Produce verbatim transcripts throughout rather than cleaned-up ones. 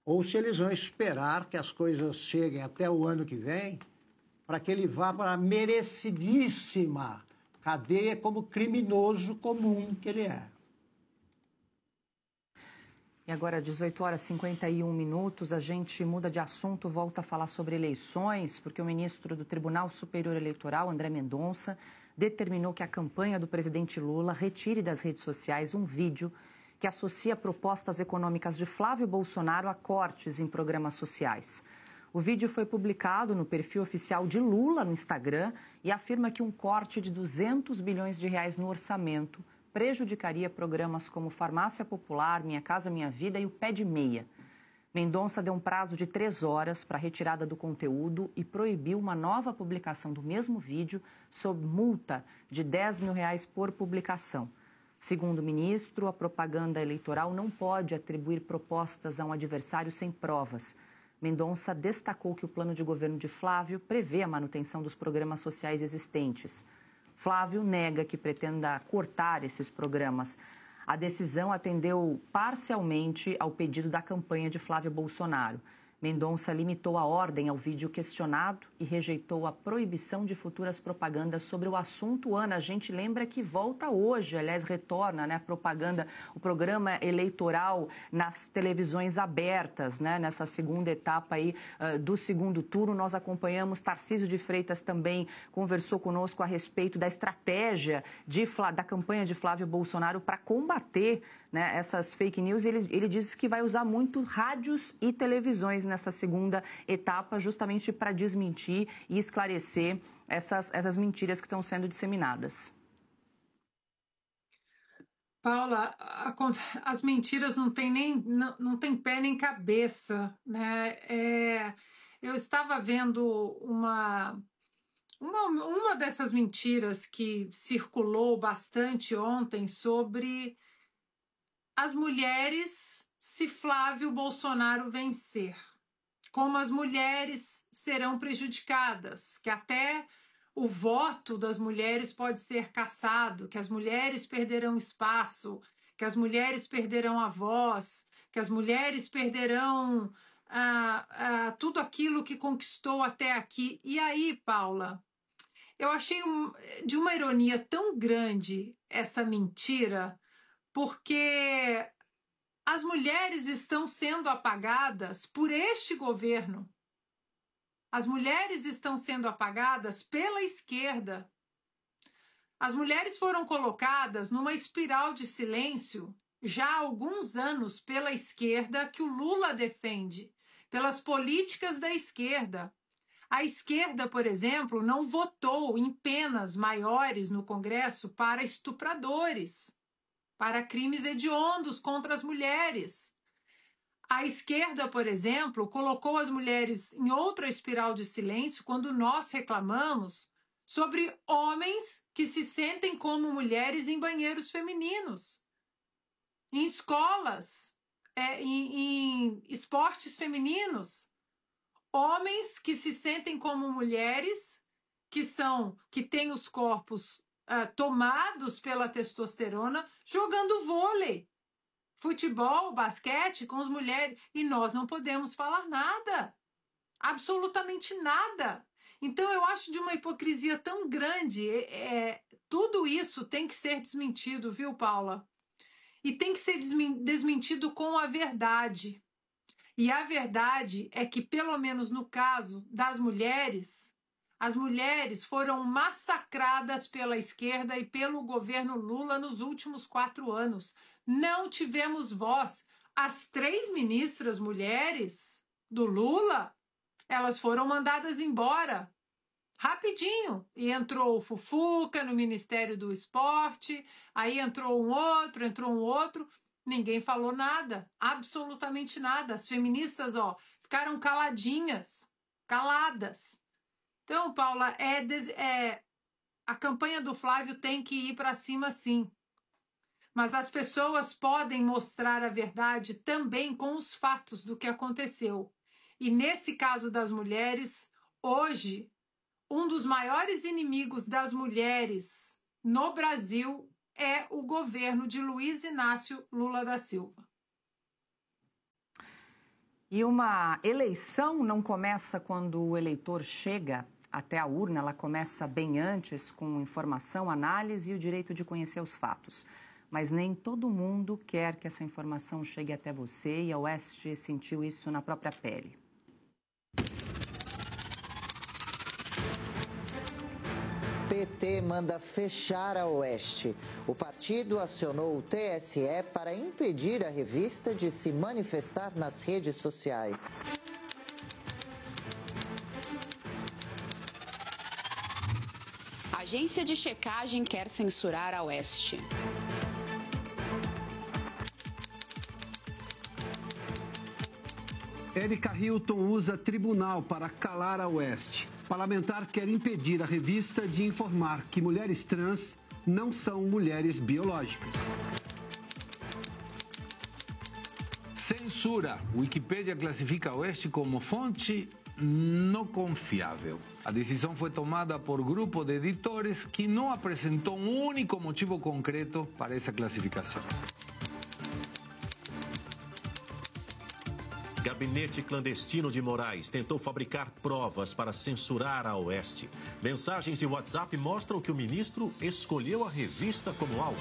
ou se eles vão esperar que as coisas cheguem até o ano que vem para que ele vá para a merecidíssima cadeia como criminoso comum que ele é. E agora, dezoito horas e cinquenta e um minutos, a gente muda de assunto, volta a falar sobre eleições, porque o ministro do Tribunal Superior Eleitoral, André Mendonça, determinou que a campanha do presidente Lula retire das redes sociais um vídeo que associa propostas econômicas de Flávio Bolsonaro a cortes em programas sociais. O vídeo foi publicado no perfil oficial de Lula no Instagram e afirma que um corte de duzentos bilhões de reais no orçamento prejudicaria programas como Farmácia Popular, Minha Casa Minha Vida e o Pé de Meia. Mendonça deu um prazo de três horas para a retirada do conteúdo e proibiu uma nova publicação do mesmo vídeo sob multa de dez mil reais por publicação. Segundo o ministro, a propaganda eleitoral não pode atribuir propostas a um adversário sem provas. Mendonça destacou que o plano de governo de Flávio prevê a manutenção dos programas sociais existentes. Flávio nega que pretenda cortar esses programas. A decisão atendeu parcialmente ao pedido da campanha de Flávio Bolsonaro. Mendonça limitou a ordem ao vídeo questionado e rejeitou a proibição de futuras propagandas sobre o assunto. Ana, a gente lembra que volta hoje, aliás, retorna, né, a propaganda, o programa eleitoral nas televisões abertas, né, nessa segunda etapa aí uh, do segundo turno. Nós acompanhamos, Tarcísio de Freitas também conversou conosco a respeito da estratégia de, da campanha de Flávio Bolsonaro para combater, né, essas fake news. Ele, ele diz que vai usar muito rádios e televisões nessa segunda etapa, justamente para desmentir e esclarecer essas, essas mentiras que estão sendo disseminadas. Paula, a, as mentiras não têm nem não, não tem pé nem cabeça, né? É, eu estava vendo uma, uma uma dessas mentiras que circulou bastante ontem sobre as mulheres se Flávio Bolsonaro vencer. Como as mulheres serão prejudicadas, que até o voto das mulheres pode ser cassado, que as mulheres perderão espaço, que as mulheres perderão a voz, que as mulheres perderão ah, ah, tudo aquilo que conquistou até aqui. E aí, Paula, eu achei um, de uma ironia tão grande essa mentira, porque as mulheres estão sendo apagadas por este governo. As mulheres estão sendo apagadas pela esquerda. As mulheres foram colocadas numa espiral de silêncio já há alguns anos pela esquerda que o Lula defende, pelas políticas da esquerda. A esquerda, por exemplo, não votou em penas maiores no Congresso para estupradores, para crimes hediondos contra as mulheres. A esquerda, por exemplo, colocou as mulheres em outra espiral de silêncio quando nós reclamamos sobre homens que se sentem como mulheres em banheiros femininos, em escolas, é, em, em esportes femininos. Homens que se sentem como mulheres, que são, que têm os corpos Uh, tomados pela testosterona, jogando vôlei, futebol, basquete com as mulheres, e nós não podemos falar nada, absolutamente nada. Então eu acho de uma hipocrisia tão grande. É, é, tudo isso tem que ser desmentido, viu, Paula? E tem que ser desmentido com a verdade. E a verdade é que, pelo menos no caso das mulheres, as mulheres foram massacradas pela esquerda e pelo governo Lula nos últimos quatro anos. Não tivemos voz. As três ministras mulheres do Lula, elas foram mandadas embora rapidinho. E entrou o Fufuca no Ministério do Esporte, aí entrou um outro, entrou um outro. Ninguém falou nada, absolutamente nada. As feministas, ó, ficaram caladinhas, caladas. Então, Paula, é, é, a campanha do Flávio tem que ir para cima, sim. Mas as pessoas podem mostrar a verdade também com os fatos do que aconteceu. E nesse caso das mulheres, hoje, um dos maiores inimigos das mulheres no Brasil é o governo de Luiz Inácio Lula da Silva. E uma eleição não começa quando o eleitor chega até a urna, ela começa bem antes, com informação, análise e o direito de conhecer os fatos. Mas nem todo mundo quer que essa informação chegue até você, e a Oeste sentiu isso na própria pele. P T manda fechar a Oeste. O partido acionou o T S E para impedir a revista de se manifestar nas redes sociais. A agência de checagem quer censurar a Oeste. Érica Hilton usa tribunal para calar a Oeste. Parlamentar quer impedir a revista de informar que mulheres trans não são mulheres biológicas. Censura. Wikipédia classifica a Oeste como fonte não confiável. A decisão foi tomada por grupo de editores que não apresentou um único motivo concreto para essa classificação. Gabinete clandestino de Moraes tentou fabricar provas para censurar a Oeste. Mensagens de WhatsApp mostram que o ministro escolheu a revista como alvo.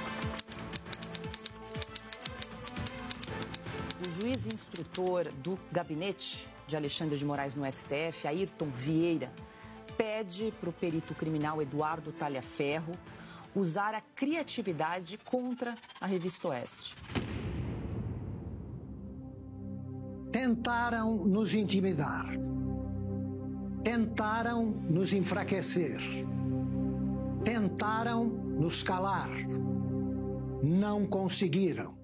O juiz instrutor do gabinete de Alexandre de Moraes no S T F, Ayrton Vieira, pede para o perito criminal Eduardo Talhaferro usar a criatividade contra a revista Oeste. Tentaram nos intimidar, tentaram nos enfraquecer, tentaram nos calar, não conseguiram.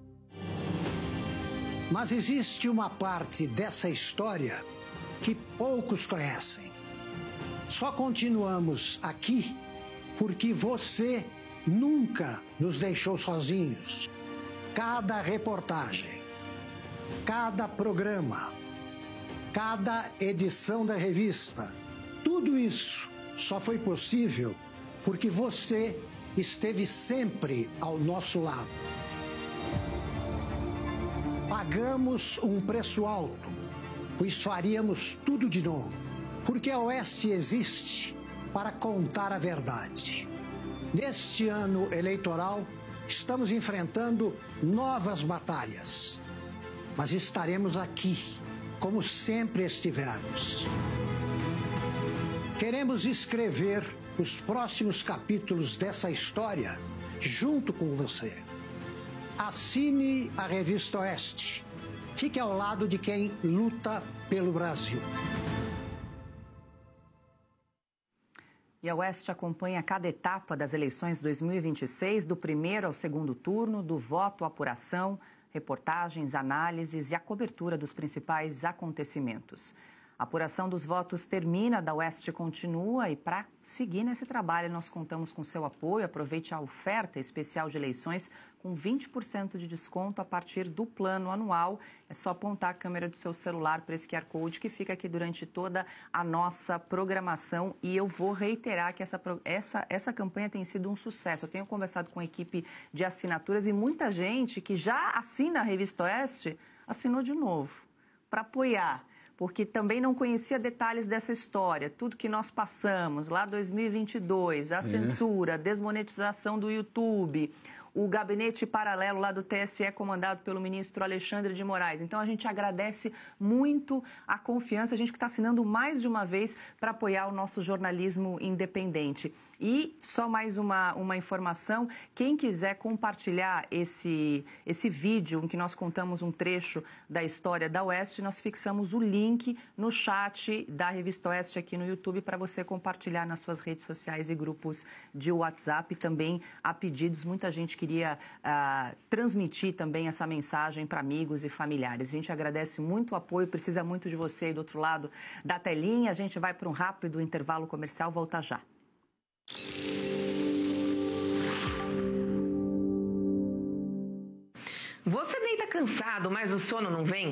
Mas existe uma parte dessa história que poucos conhecem. Só continuamos aqui porque você nunca nos deixou sozinhos. Cada reportagem, cada programa, cada edição da revista, tudo isso só foi possível porque você esteve sempre ao nosso lado. Pagamos um preço alto, pois faríamos tudo de novo, porque a Oeste existe para contar a verdade. Neste ano eleitoral, estamos enfrentando novas batalhas. Mas estaremos aqui, como sempre estivemos. Queremos escrever os próximos capítulos dessa história junto com você. Assine a Revista Oeste. Fique ao lado de quem luta pelo Brasil. E a Oeste acompanha cada etapa das eleições dois mil e vinte e seis, do primeiro ao segundo turno, do voto à apuração, reportagens, análises e a cobertura dos principais acontecimentos. A apuração dos votos termina, da Oeste continua, e para seguir nesse trabalho nós contamos com seu apoio. Aproveite a oferta especial de eleições com vinte por cento de desconto a partir do plano anual. É só apontar a câmera do seu celular para esse Q R Code que fica aqui durante toda a nossa programação. E eu vou reiterar que essa, essa, essa campanha tem sido um sucesso. Eu tenho conversado com a equipe de assinaturas e muita gente que já assina a Revista Oeste assinou de novo para apoiar, porque também não conhecia detalhes dessa história, tudo que nós passamos, lá dois mil e vinte e dois, a é. censura, a desmonetização do YouTube, o gabinete paralelo lá do T S E comandado pelo ministro Alexandre de Moraes. Então, a gente agradece muito a confiança, a gente que está assinando mais de uma vez para apoiar o nosso jornalismo independente. E só mais uma, uma informação, quem quiser compartilhar esse, esse vídeo em que nós contamos um trecho da história da Oeste, nós fixamos o link no chat da Revista Oeste aqui no YouTube para você compartilhar nas suas redes sociais e grupos de WhatsApp. Também há pedidos, muita gente queria uh, transmitir também essa mensagem para amigos e familiares. A gente agradece muito o apoio, precisa muito de você aí do outro lado da telinha. A gente vai para um rápido intervalo comercial, volta já. Você deita cansado, mas o sono não vem? Acabou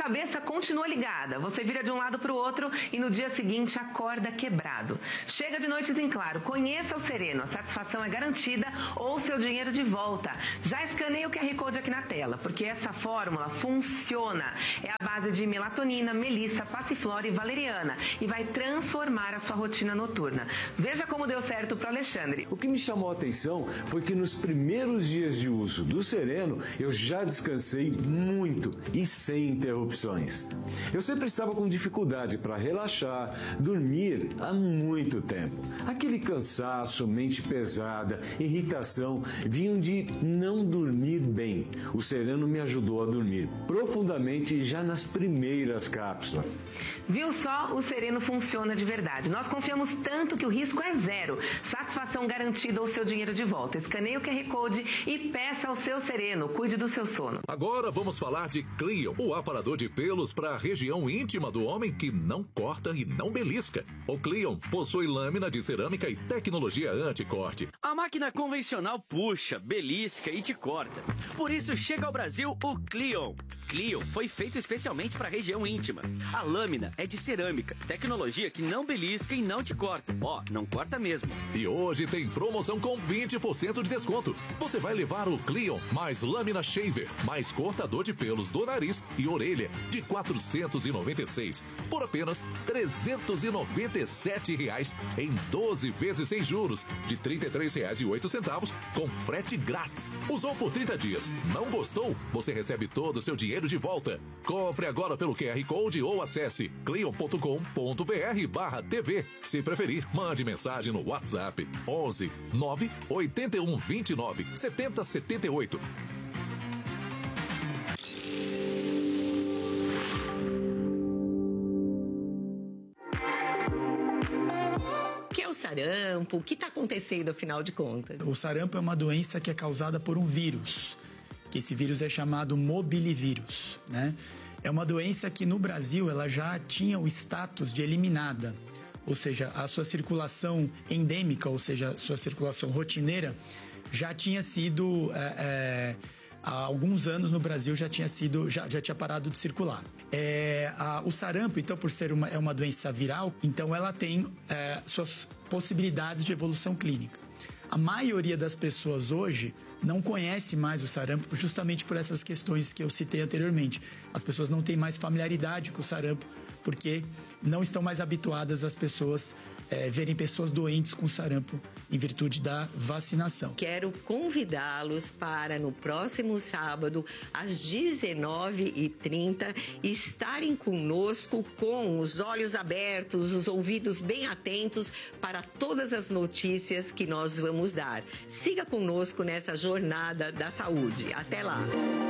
cabeça continua ligada. Você vira de um lado para o outro e no dia seguinte acorda quebrado. Chega de noites em claro. Conheça o Sereno. A satisfação é garantida ou seu dinheiro de volta. Já escaneia o Q R Code aqui na tela, porque essa fórmula funciona. É a base de melatonina, melissa, passiflora e valeriana e vai transformar a sua rotina noturna. Veja como deu certo para Alexandre. O que me chamou a atenção foi que nos primeiros dias de uso do Sereno, eu já descansei muito e sem interrupções. Eu sempre estava com dificuldade para relaxar, dormir há muito tempo. Aquele cansaço, mente pesada, irritação vinham de não dormir bem. O Sereno me ajudou a dormir profundamente já nas primeiras cápsulas. Viu só? O Sereno funciona de verdade. Nós confiamos tanto que o risco é zero. Satisfação garantida ou seu dinheiro de volta. Escaneie o Q R Code e peça ao seu Sereno. Cuide do seu sono. Agora vamos falar de Clion, o aparador de pelos para a região íntima do homem que não corta e não belisca. O Clion possui lâmina de cerâmica e tecnologia anti-corte. A máquina convencional puxa, belisca e te corta. Por isso chega ao Brasil o Clion. Clion foi feito especialmente para a região íntima. A lâmina é de cerâmica, tecnologia que não belisca e não te corta. Ó, não corta mesmo. E hoje tem promoção com vinte por cento de desconto. Você vai levar o Clion mais lâmina shaver, mais cortador de pelos do nariz e orelha de quatrocentos e noventa e seis por apenas trezentos e noventa e sete reais em doze vezes sem juros de trinta e três reais e oito centavos com frete grátis. Usou por trinta dias, não gostou? Você recebe todo o seu dinheiro de volta. Compre agora pelo Q R Code ou acesse clion ponto com ponto br barra T V. Se preferir, mande mensagem no WhatsApp onze nove oito um dois nove sete zero sete oito. O que é o sarampo? O que está acontecendo, afinal de contas? O sarampo é uma doença que é causada por um vírus, que esse vírus é chamado mobilivírus, né? É uma doença que no Brasil ela já tinha o status de eliminada, ou seja, a sua circulação endêmica, ou seja, a sua circulação rotineira, já tinha sido, é, é, há alguns anos no Brasil já tinha sido, já, já tinha parado de circular. É, a, o sarampo, então, por ser uma, é uma doença viral, então ela tem é, suas possibilidades de evolução clínica. A maioria das pessoas hoje não conhece mais o sarampo justamente por essas questões que eu citei anteriormente. As pessoas não têm mais familiaridade com o sarampo porque não estão mais habituadas as pessoas é, verem pessoas doentes com sarampo em virtude da vacinação. Quero convidá-los para no próximo sábado, às dezenove e trinta, estarem conosco com os olhos abertos, os ouvidos bem atentos para todas as notícias que nós vamos dar. Siga conosco nessa jornada da saúde. Até lá!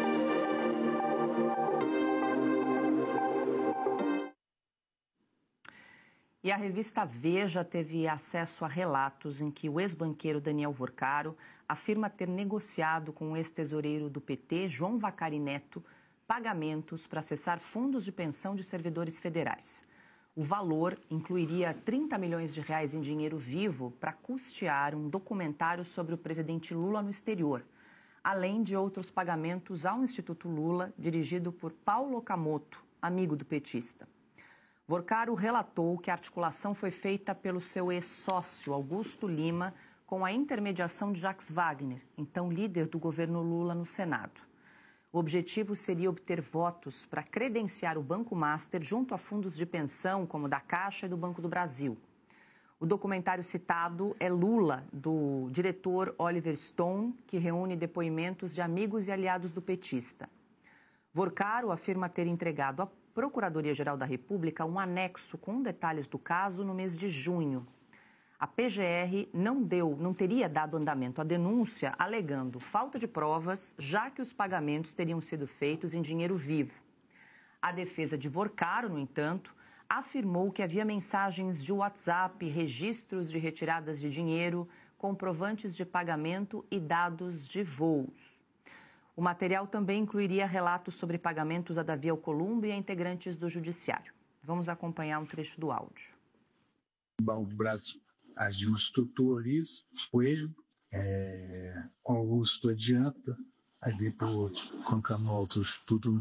E a revista Veja teve acesso a relatos em que o ex-banqueiro Daniel Vorcaro afirma ter negociado com o ex-tesoureiro do P T, João Vacari Neto, pagamentos para acessar fundos de pensão de servidores federais. O valor incluiria trinta milhões de reais em dinheiro vivo para custear um documentário sobre o presidente Lula no exterior, além de outros pagamentos ao Instituto Lula, dirigido por Paulo Okamoto, amigo do petista. Vorcaro relatou que a articulação foi feita pelo seu ex-sócio, Augusto Lima, com a intermediação de Jacques Wagner, então líder do governo Lula no Senado. O objetivo seria obter votos para credenciar o Banco Master junto a fundos de pensão, como da Caixa e do Banco do Brasil. O documentário citado é Lula, do diretor Oliver Stone, que reúne depoimentos de amigos e aliados do petista. Vorcaro afirma ter entregado à Procuradoria-Geral da República um anexo com detalhes do caso no mês de junho. A P G R não deu, não teria dado andamento à denúncia, alegando falta de provas, já que os pagamentos teriam sido feitos em dinheiro vivo. A defesa de Vorcaro, no entanto, afirmou que havia mensagens de WhatsApp, registros de retiradas de dinheiro, comprovantes de pagamento e dados de voos. O material também incluiria relatos sobre pagamentos a Davi Alcolumbre e a integrantes do Judiciário. Vamos acompanhar um trecho do áudio. O Brasil agiu estrutura isso, hoje, é, Augusto adianta, aí depois colocamos outro estudo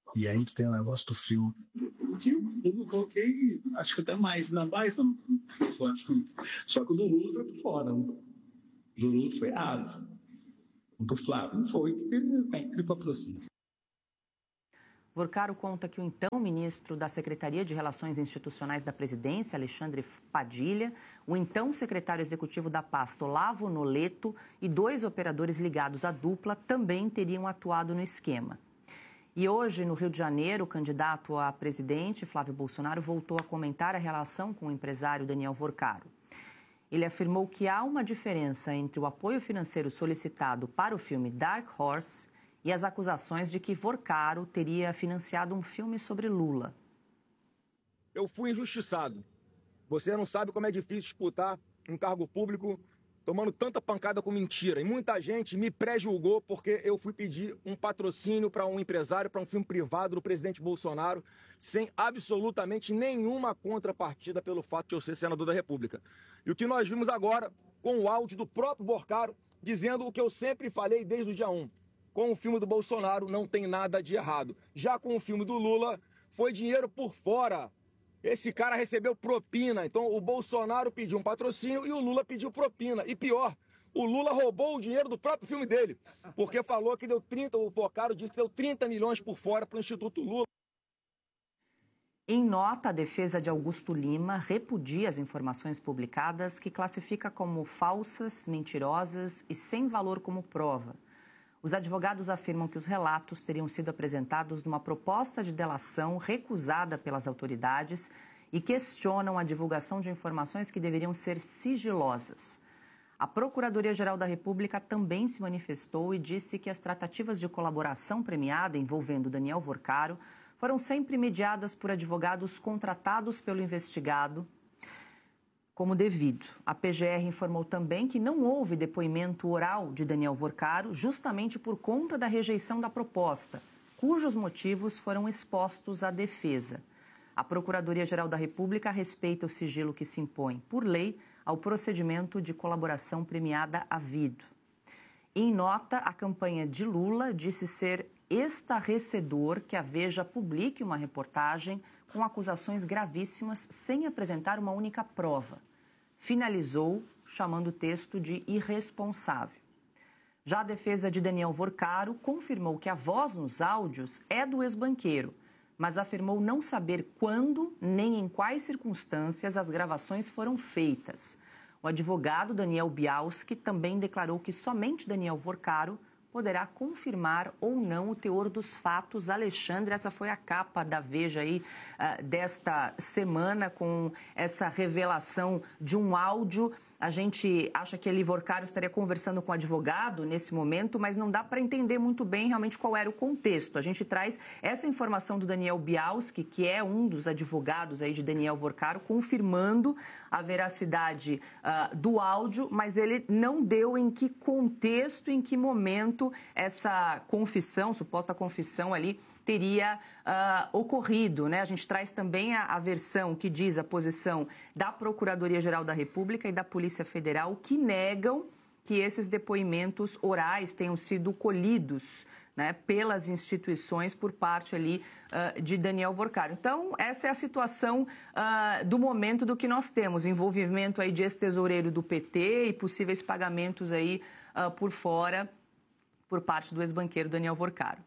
E aí tem o negócio do filme. Eu coloquei, acho que até mais, não, mais não. Só que o do Lula foi por fora. O do Lula foi água. O do Flávio não foi, porque ele patrocínio. Vorcaro conta que o então ministro da Secretaria de Relações Institucionais da Presidência, Alexandre Padilha, o então secretário executivo da pasta, Olavo Noleto, e dois operadores ligados à dupla também teriam atuado no esquema. E hoje, no Rio de Janeiro, o candidato a presidente, Flávio Bolsonaro, voltou a comentar a relação com o empresário Daniel Vorcaro. Ele afirmou que há uma diferença entre o apoio financeiro solicitado para o filme Dark Horse e as acusações de que Vorcaro teria financiado um filme sobre Lula. Eu fui injustiçado. Você não sabe como é difícil disputar um cargo público tomando tanta pancada com mentira. E muita gente me pré-julgou porque eu fui pedir um patrocínio para um empresário, para um filme privado do presidente Bolsonaro, sem absolutamente nenhuma contrapartida pelo fato de eu ser senador da República. E o que nós vimos agora, com o áudio do próprio Vorcaro, dizendo o que eu sempre falei desde o dia um. Com o filme do Bolsonaro não tem nada de errado. Já com o filme do Lula, foi dinheiro por fora. Esse cara recebeu propina. Então o Bolsonaro pediu um patrocínio e o Lula pediu propina. E pior, o Lula roubou o dinheiro do próprio filme dele. Porque falou que deu trinta, o Vorcaro disse que deu trinta milhões por fora para o Instituto Lula. Em nota, a defesa de Augusto Lima repudia as informações publicadas, que classifica como falsas, mentirosas e sem valor como prova. Os advogados afirmam que os relatos teriam sido apresentados numa proposta de delação recusada pelas autoridades e questionam a divulgação de informações que deveriam ser sigilosas. A Procuradoria-Geral da República também se manifestou e disse que as tratativas de colaboração premiada envolvendo Daniel Vorcaro foram sempre mediadas por advogados contratados pelo investigado como devido. A P G R informou também que não houve depoimento oral de Daniel Vorcaro, justamente por conta da rejeição da proposta, cujos motivos foram expostos à defesa. A Procuradoria-Geral da República respeita o sigilo que se impõe, por lei, ao procedimento de colaboração premiada havido. Em nota, a campanha de Lula disse ser estarrecedor que a Veja publique uma reportagem com acusações gravíssimas sem apresentar uma única prova. Finalizou chamando o texto de irresponsável. Já a defesa de Daniel Vorcaro confirmou que a voz nos áudios é do ex-banqueiro, mas afirmou não saber quando nem em quais circunstâncias as gravações foram feitas. O advogado Daniel Bialski também declarou que somente Daniel Vorcaro poderá confirmar ou não o teor dos fatos. Alexandre, essa foi a capa da Veja aí uh, desta semana, com essa revelação de um áudio. A gente acha que Eli Vorcaro estaria conversando com o advogado nesse momento, mas não dá para entender muito bem realmente qual era o contexto. A gente traz essa informação do Daniel Bialski, que é um dos advogados aí de Daniel Vorcaro, confirmando a veracidade uh, do áudio, mas ele não deu em que contexto, em que momento essa confissão, suposta confissão ali, teria uh, ocorrido, né? A gente traz também a, a versão que diz a posição da Procuradoria-Geral da República e da Polícia Federal, que negam que esses depoimentos orais tenham sido colhidos, né, pelas instituições por parte ali uh, de Daniel Vorcaro. Então, essa é a situação uh, do momento do que nós temos, envolvimento aí de ex-tesoureiro do P T e possíveis pagamentos aí uh, por fora por parte do ex-banqueiro Daniel Vorcaro.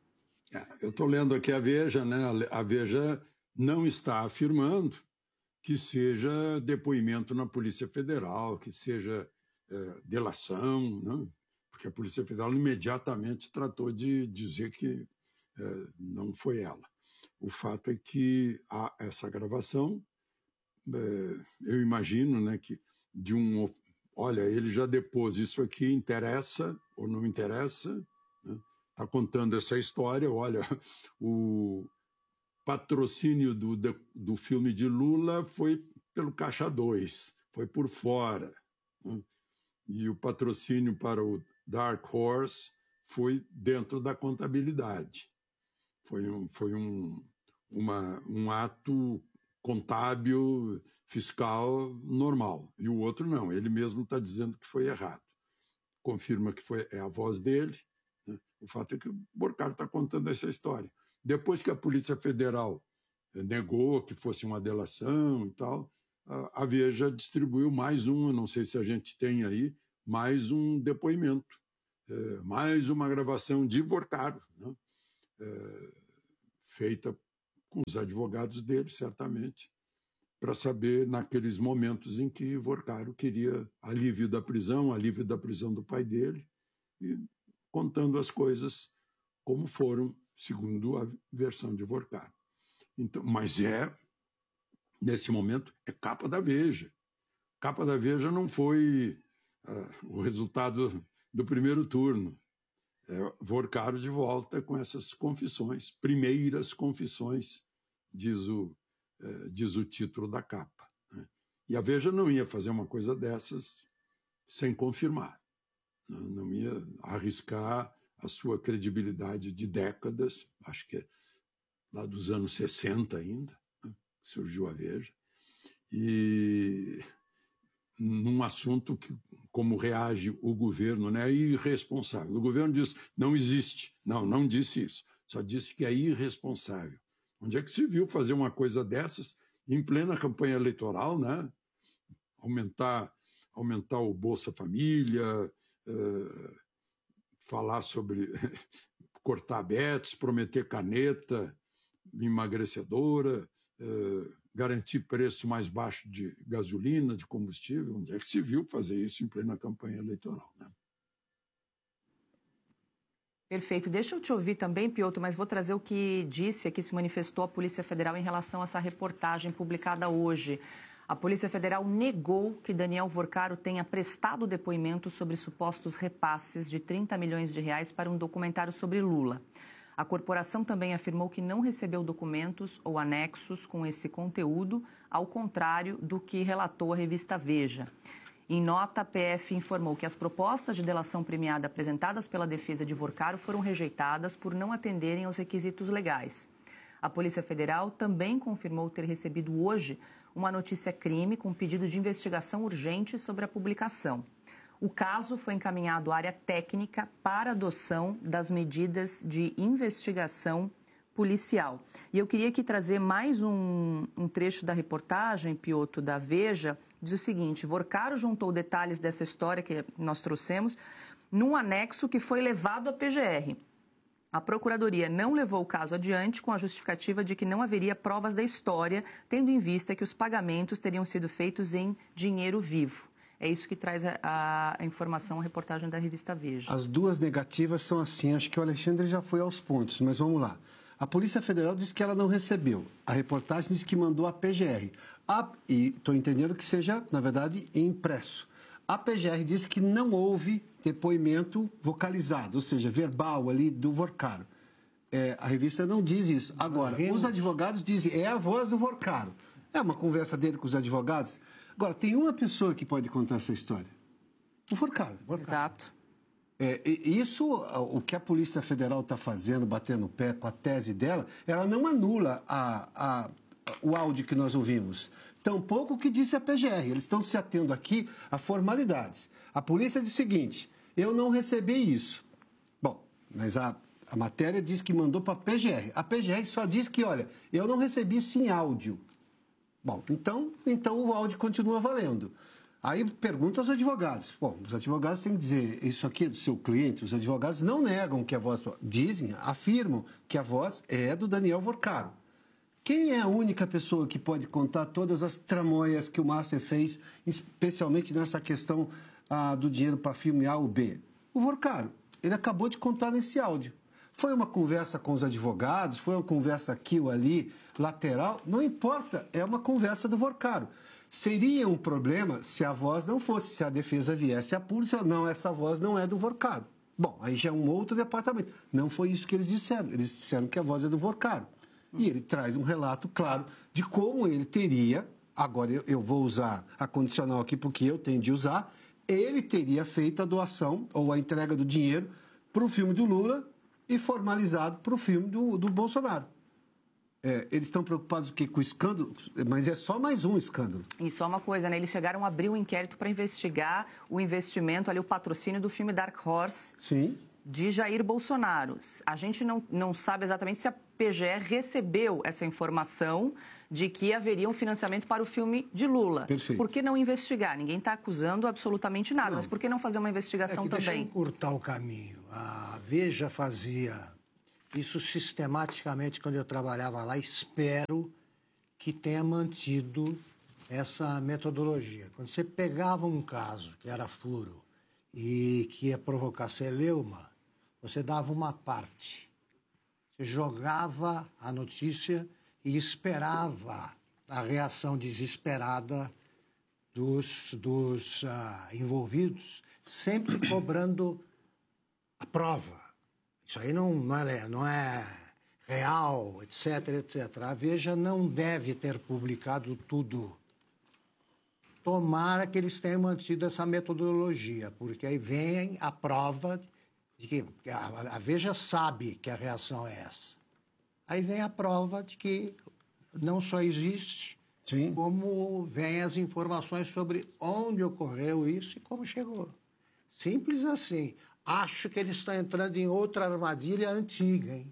Eu estou lendo aqui a Veja, né? A Veja não está afirmando que seja depoimento na Polícia Federal, que seja é, delação, né? Porque a Polícia Federal imediatamente tratou de dizer que é, não foi ela. O fato é que há essa gravação, é, eu imagino, né, que de um... Olha, ele já depôs isso aqui, interessa ou não interessa, né? Está contando essa história, olha, o patrocínio do, do filme de Lula foi pelo Caixa dois, foi por fora, né? E o patrocínio para o Dark Horse foi dentro da contabilidade. Foi um, foi um, uma, um ato contábil, fiscal normal. E o outro não, ele mesmo está dizendo que foi errado. Confirma que foi, é a voz dele. O fato é que o Vorcaro está contando essa história. Depois que a Polícia Federal negou que fosse uma delação e tal, a, a Veja distribuiu mais uma, não sei se a gente tem aí, mais um depoimento, é, mais uma gravação de Vorcaro, né? É, feita com os advogados dele, certamente, para saber naqueles momentos em que Vorcaro queria alívio da prisão, alívio da prisão do pai dele, e contando as coisas como foram, segundo a versão de Vorcaro. Então, mas é, nesse momento, é capa da Veja. Capa da Veja não foi uh, o resultado do primeiro turno. É Vorcaro de volta com essas confissões, primeiras confissões, diz o, uh, diz o título da capa, né? E a Veja não ia fazer uma coisa dessas sem confirmar. Não, não ia arriscar a sua credibilidade de décadas, acho que é lá dos anos sessenta ainda, né, surgiu a Veja, e num assunto que, como reage o governo, né, é irresponsável. O governo diz, não existe. Não, não disse isso. Só disse que é irresponsável. Onde é que se viu fazer uma coisa dessas em plena campanha eleitoral, né? Aumentar, aumentar o Bolsa Família, uh, falar sobre cortar betes, prometer caneta emagrecedora, uh, garantir preço mais baixo de gasolina, de combustível. Onde é que se viu fazer isso em plena campanha eleitoral, né? Perfeito. Deixa eu te ouvir também, Piotr, mas vou trazer o que disse, que se manifestou a Polícia Federal em relação a essa reportagem publicada hoje. A Polícia Federal negou que Daniel Vorcaro tenha prestado depoimento sobre supostos repasses de trinta milhões de reais para um documentário sobre Lula. A corporação também afirmou que não recebeu documentos ou anexos com esse conteúdo, ao contrário do que relatou a revista Veja. Em nota, a P F informou que as propostas de delação premiada apresentadas pela defesa de Vorcaro foram rejeitadas por não atenderem aos requisitos legais. A Polícia Federal também confirmou ter recebido hoje uma notícia-crime com pedido de investigação urgente sobre a publicação. O caso foi encaminhado à área técnica para adoção das medidas de investigação policial. E eu queria aqui trazer mais um, um trecho da reportagem, Piotr, da Veja. Diz o seguinte: Vorcaro juntou detalhes dessa história que nós trouxemos num anexo que foi levado à P G R. A Procuradoria não levou o caso adiante com a justificativa de que não haveria provas da história, tendo em vista que os pagamentos teriam sido feitos em dinheiro vivo. É isso que traz a, a informação, a reportagem da revista Veja. As duas negativas são assim, acho que o Alexandre já foi aos pontos, mas vamos lá. A Polícia Federal diz que ela não recebeu. A reportagem diz que mandou a P G R. A, e estou entendendo que seja, na verdade, impresso. A P G R diz que não houve depoimento vocalizado, ou seja, verbal ali do Vorcaro. É, a revista não diz isso. Agora, os advogados dizem, é a voz do Vorcaro. É uma conversa dele com os advogados. Agora, tem uma pessoa que pode contar essa história. O Vorcaro. Exato. É, isso, o que a Polícia Federal está fazendo, batendo o pé com a tese dela, ela não anula a, a, o áudio que nós ouvimos. Tampouco o que disse a P G R. Eles estão se atendo aqui a formalidades. A polícia diz o seguinte, eu não recebi isso. Bom, mas a, a matéria diz que mandou para a P G R. A P G R só diz que, olha, eu não recebi isso em áudio. Bom, então, então o áudio continua valendo. Aí pergunta aos advogados. Bom, os advogados têm que dizer, isso aqui é do seu cliente. Os advogados não negam que a voz... Dizem, afirmam que a voz é do Daniel Vorcaro. Quem é a única pessoa que pode contar todas as tramóias que o Master fez, especialmente nessa questão ah, do dinheiro para filme A ou B? O Vorcaro. Ele acabou de contar nesse áudio. Foi uma conversa com os advogados, foi uma conversa aqui ou ali, lateral, não importa, é uma conversa do Vorcaro. Seria um problema se a voz não fosse, se a defesa viesse à polícia, não, essa voz não é do Vorcaro. Bom, aí já é um outro departamento. Não foi isso que eles disseram, eles disseram que a voz é do Vorcaro. E ele traz um relato claro de como ele teria, agora eu, eu vou usar a condicional aqui porque eu tenho de usar, ele teria feito a doação ou a entrega do dinheiro para o filme do Lula e formalizado para o filme do, do Bolsonaro. É, eles estão preocupados o quê? Com o escândalo? Mas é só mais um escândalo. E só uma coisa, né? Eles chegaram a abrir um inquérito para investigar o investimento, ali o patrocínio do filme Dark Horse. Sim. de Jair Bolsonaro. A gente não, não sabe exatamente se a P G E recebeu essa informação de que haveria um financiamento para o filme de Lula. Perfeito. Por que não investigar? Ninguém está acusando absolutamente nada, não. Mas por que não fazer uma investigação é que também? Deixa eu encurtar o caminho. A Veja fazia isso sistematicamente quando eu trabalhava lá. Espero que tenha mantido essa metodologia. Quando você pegava um caso que era furo e que ia provocar celeuma, você dava uma parte. Você jogava a notícia e esperava a reação desesperada dos, dos uh, envolvidos, sempre cobrando a prova. Isso aí não, não, é, não é real, etc, etcétera. A Veja não deve ter publicado tudo. Tomara que eles tenham mantido essa metodologia, porque aí vem a prova de que a, a Veja sabe que a reação é essa. Aí vem a prova de que não só existe, Sim. como vem as informações sobre onde ocorreu isso e como chegou. Simples assim. Acho que ele está entrando em outra armadilha antiga, hein?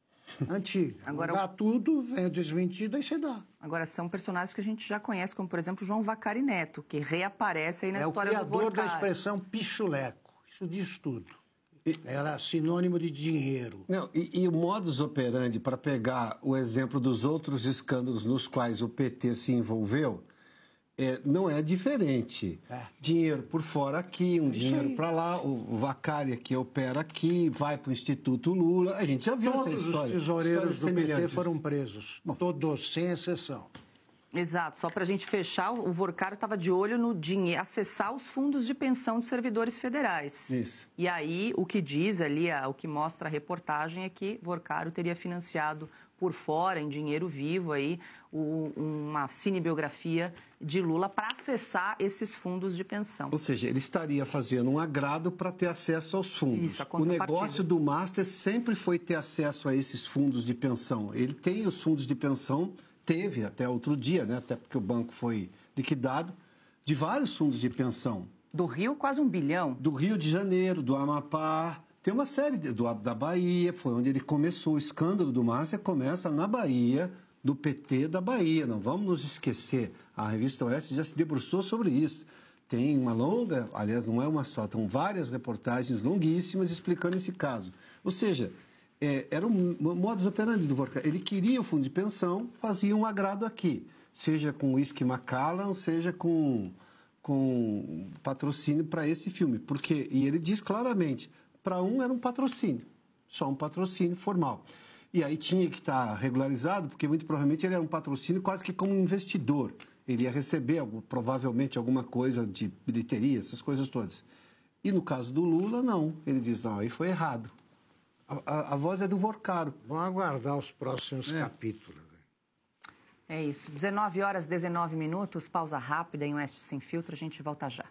Antiga. Agora dá tudo, vem desmentido, aí você dá. Agora, são personagens que a gente já conhece, como, por exemplo, João Vacari Neto, que reaparece aí na é história do Vorcari. É o criador da expressão pichuleco. Isso diz tudo. Era sinônimo de dinheiro. Não, e, e o modus operandi, para pegar o exemplo dos outros escândalos nos quais o P T se envolveu, é, não é diferente. É. Dinheiro por fora aqui, um é dinheiro para lá, o, o Vacari que opera aqui, vai para o Instituto Lula. A gente já viu Todos essa história. Todos os tesoureiros do P T foram presos. Bom. Todos, sem exceção. Exato. Só para a gente fechar, o Vorcari estava de olho no dinheiro, acessar os fundos de pensão de servidores federais. Isso. E aí, o que diz ali, o que mostra a reportagem é que Vorcari teria financiado por fora, em dinheiro vivo, aí, o, uma cinebiografia de Lula para acessar esses fundos de pensão. Ou seja, ele estaria fazendo um agrado para ter acesso aos fundos. Isso, o negócio do Master sempre foi ter acesso a esses fundos de pensão. Ele tem os fundos de pensão, teve até outro dia, né? Até porque o banco foi liquidado, de vários fundos de pensão. Do Rio, quase um bilhão. Do Rio de Janeiro, do Amapá. Tem uma série de, do, da Bahia, foi onde ele começou. O escândalo do Márcia começa na Bahia, do P T da Bahia. Não vamos nos esquecer. A revista Oeste já se debruçou sobre isso. Tem uma longa, aliás, não é uma só, são várias reportagens longuíssimas explicando esse caso. Ou seja, é, era um modus operandi do Vorcari. Ele queria o fundo de pensão, fazia um agrado aqui. Seja com whisky Macallan, seja com, com patrocínio para esse filme. Porque, e ele diz claramente... Para um era um patrocínio, só um patrocínio formal. E aí tinha que estar regularizado, porque muito provavelmente ele era um patrocínio quase que como um investidor. Ele ia receber provavelmente alguma coisa de bilheteria, essas coisas todas. E no caso do Lula, não. Ele diz, não, aí foi errado. A, a, a voz é do Vorcari. Vamos aguardar os próximos é. capítulos. É isso. dezenove horas, dezenove minutos, pausa rápida em Oeste Sem Filtro. A gente volta já.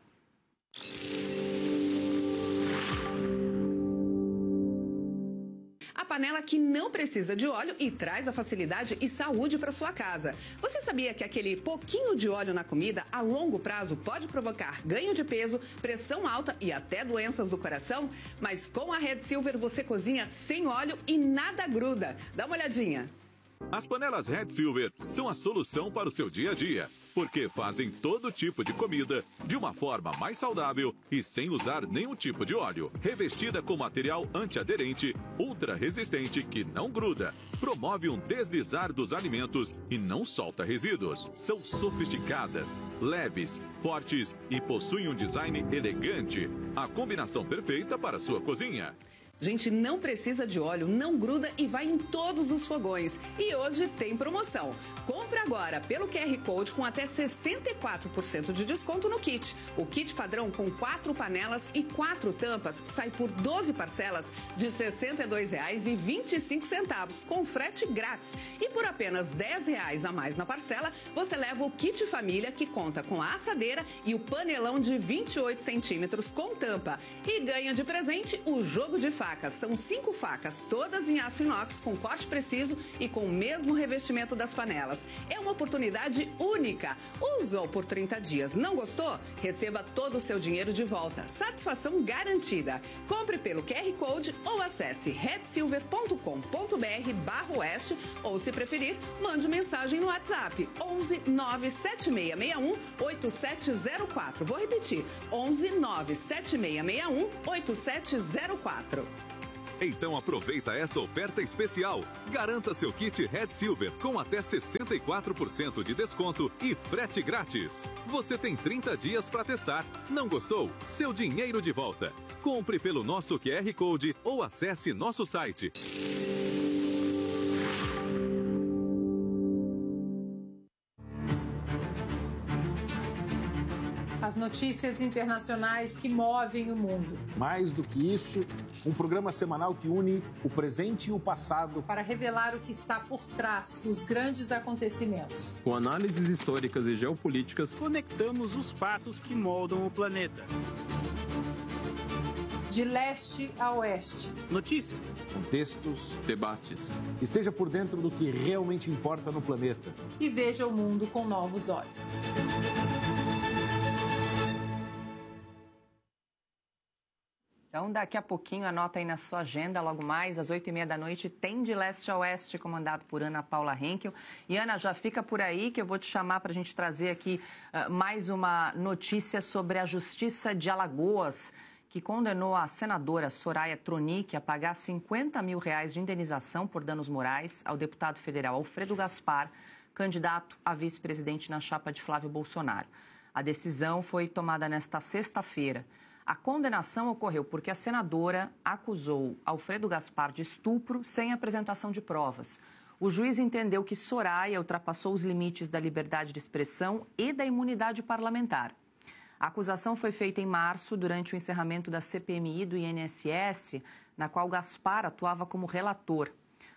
Panela que não precisa de óleo e traz a facilidade e saúde para sua casa. Você sabia que aquele pouquinho de óleo na comida a longo prazo pode provocar ganho de peso, pressão alta e até doenças do coração? Mas com a Red Silver você cozinha sem óleo e nada gruda. Dá uma olhadinha. As panelas Red Silver são a solução para o seu dia a dia, porque fazem todo tipo de comida de uma forma mais saudável e sem usar nenhum tipo de óleo. Revestida com material antiaderente, ultra resistente que não gruda, promove um deslizar dos alimentos e não solta resíduos. São sofisticadas, leves, fortes e possuem um design elegante. A combinação perfeita para a sua cozinha. Gente, não precisa de óleo, não gruda e vai em todos os fogões. E hoje tem promoção. Compre agora pelo Q R Code com até sessenta e quatro por cento de desconto no kit. O kit padrão com quatro panelas e quatro tampas sai por doze parcelas de sessenta e dois reais e vinte e cinco centavos, com frete grátis. E por apenas dez reais a mais na parcela, você leva o kit família que conta com a assadeira e o panelão de vinte e oito centímetros com tampa. E ganha de presente o jogo de facas. São cinco facas, todas em aço inox, com corte preciso e com o mesmo revestimento das panelas. É uma oportunidade única. Usou por trinta dias, não gostou? Receba todo o seu dinheiro de volta. Satisfação garantida. Compre pelo Q R Code ou acesse red silver ponto com ponto b r barra oeste ou, se preferir, mande mensagem no WhatsApp onze nove sete seis seis um oito sete zero quatro. Vou repetir, onze nove sete seis seis um oito sete zero quatro. Então aproveita essa oferta especial. Garanta seu kit Red Silver com até sessenta e quatro por cento de desconto e frete grátis. Você tem trinta dias para testar. Não gostou? Seu dinheiro de volta. Compre pelo nosso Q R Code ou acesse nosso site. As notícias internacionais que movem o mundo. Mais do que isso, um programa semanal que une o presente e o passado para revelar o que está por trás dos grandes acontecimentos. Com análises históricas e geopolíticas, conectamos os fatos que moldam o planeta. De leste a oeste. Notícias, contextos, debates. Esteja por dentro do que realmente importa no planeta. E veja o mundo com novos olhos. Então, daqui a pouquinho, anota aí na sua agenda, logo mais, às oito e meia da noite, tem De Leste a Oeste, comandado por Ana Paula Henkel. E, Ana, já fica por aí que eu vou te chamar para a gente trazer aqui uh, mais uma notícia sobre a Justiça de Alagoas, que condenou a senadora Soraya Tronic a pagar cinquenta mil reais de indenização por danos morais ao deputado federal Alfredo Gaspar, candidato a vice-presidente na chapa de Flávio Bolsonaro. A decisão foi tomada nesta sexta-feira. A condenação ocorreu porque a senadora acusou Alfredo Gaspar de estupro sem apresentação de provas. O juiz entendeu que Soraya ultrapassou os limites da liberdade de expressão e da imunidade parlamentar. A acusação foi feita em março, durante o encerramento da C P M I do I N S S, na qual Gaspar atuava como relator.